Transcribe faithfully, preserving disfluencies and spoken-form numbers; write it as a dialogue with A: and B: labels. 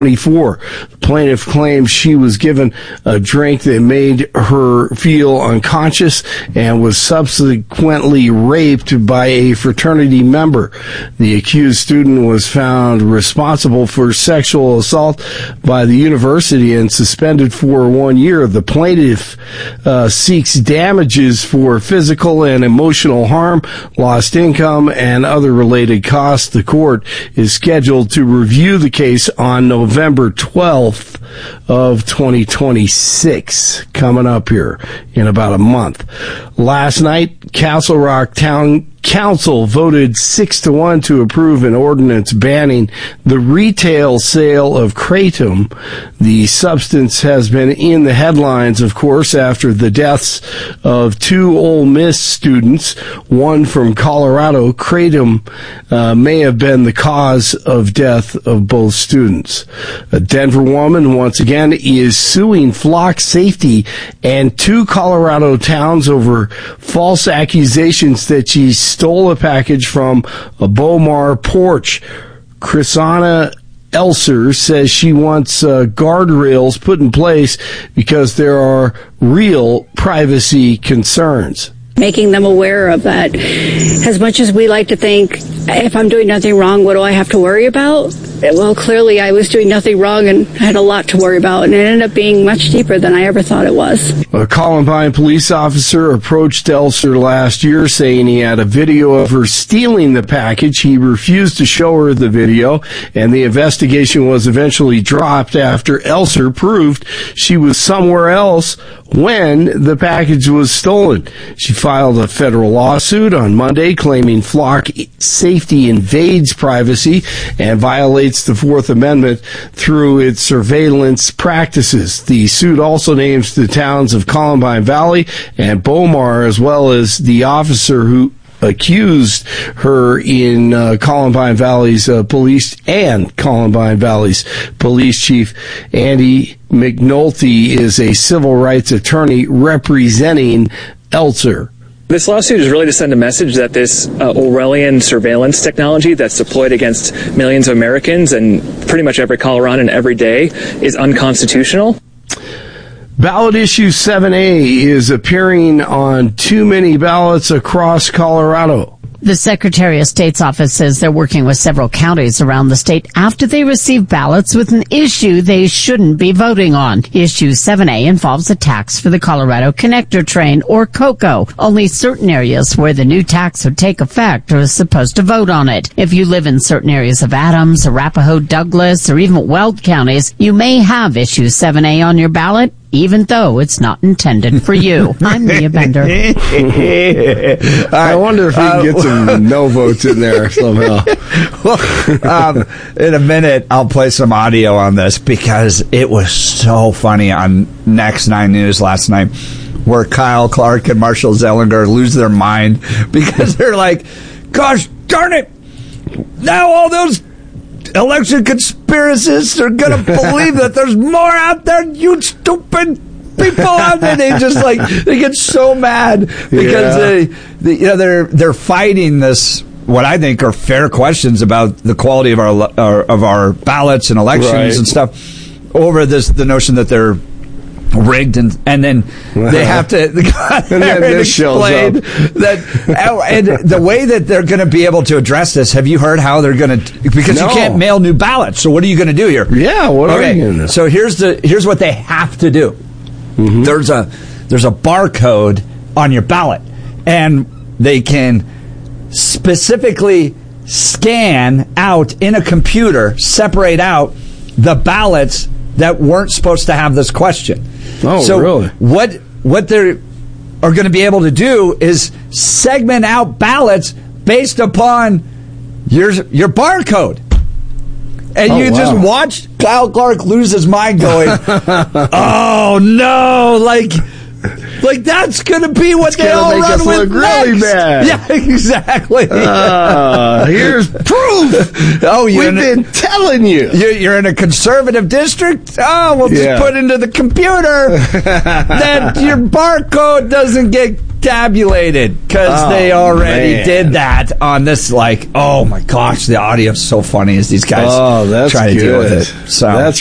A: twenty-four. The plaintiff claims she was given a drink that made her feel unconscious and was subsequently raped by a fraternity member. The accused student was found responsible for sexual assault by the university and suspended for one year. The plaintiff uh, seeks damages for physical and emotional harm, lost income, and other related costs. The court is scheduled to review the case on November November twelfth of twenty twenty-six, coming up here in about a month. Last night, Castle Rock Town Council voted six to one to approve an ordinance banning the retail sale of kratom. The substance has been in the headlines, of course, after the deaths of two Ole Miss students, one from Colorado. Kratom uh, may have been the cause of death of both students. A Denver woman, once again, is suing Flock Safety and two Colorado towns over false accusations that she stole a package from a Bomar porch. Chrisana Elser says she wants uh, guardrails put in place because there are real privacy concerns.
B: Making them aware of that. As much as we like to think, if I'm doing nothing wrong, what do I have to worry about? Well, clearly I was doing nothing wrong and had a lot to worry about, and it ended up being much deeper than I ever thought it was.
A: A Columbine police officer approached Elser last year saying he had a video of her stealing the package. He refused to show her the video, and the investigation was eventually dropped after Elser proved she was somewhere else when the package was stolen. She filed a federal lawsuit on Monday claiming Flock Safety invades privacy and violates the Fourth Amendment through its surveillance practices. The suit also names the towns of Columbine Valley and Bomar, as well as the officer who accused her in uh, Columbine Valley's uh, police and Columbine Valley's police chief. Andy McNulty is a civil rights attorney representing Elser.
C: This lawsuit is really to send a message that this uh, Orwellian surveillance technology that's deployed against millions of Americans and pretty much every Coloradan every day is unconstitutional.
A: Ballot issue seven A is appearing on too many ballots across Colorado.
D: The Secretary of State's office says they're working with several counties around the state after they receive ballots with an issue they shouldn't be voting on. Issue seven A involves a tax for the Colorado Connector Train, or COCO. Only certain areas where the new tax would take effect are supposed to vote on it. If you live in certain areas of Adams, Arapahoe, Douglas, or even Weld counties, you may have issue seven A on your ballot, even though it's not intended for you. I'm Mia Bender.
A: I wonder if we can get some no votes in there somehow.
E: Well, um, in a minute, I'll play some audio on this because it was so funny on Next nine News last night, where Kyle Clark and Marshall Zellinger lose their mind because they're like, gosh darn it, now all those election conspiracists are going to believe that there's more out there, you stupid people out there. They just like, they get so mad because yeah. they, they, you know, they're, they're fighting this, what I think are fair questions about the quality of our, our of our ballots and elections right. and stuff over this, the notion that they're rigged, and and then they have to and then this explain that, and the way that they're going to be able to address this. Have you heard how they're going to? Because no. you can't mail new ballots. So what are you going to do here?
A: Yeah, what okay. are you going to do?
E: So here's the here's what they have to do. Mm-hmm. There's a there's a barcode on your ballot, and they can specifically scan out in a computer, separate out the ballots that weren't supposed to have this question.
A: Oh,
E: so
A: really?
E: what what they are going to be able to do is segment out ballots based upon your your barcode. And oh, you wow. just watch Kyle Clark lose his mind going, oh, no, like, Like, that's going to be what
A: It's
E: they all
A: make
E: run
A: us
E: with
A: look really
E: next.
A: bad.
E: Yeah, exactly.
A: Uh, here's proof.
E: Oh, you're
A: We've
E: in a-
A: been telling you.
E: You're, you're in a conservative district? Oh, we'll just
A: Yeah.
E: put into the computer that your barcode doesn't get tabulated because
A: Oh,
E: they already
A: man.
E: did that on this. Like, oh my gosh, the audio's so funny as these guys
A: Oh, that's
E: try to deal with
A: good.
E: it. So
A: That's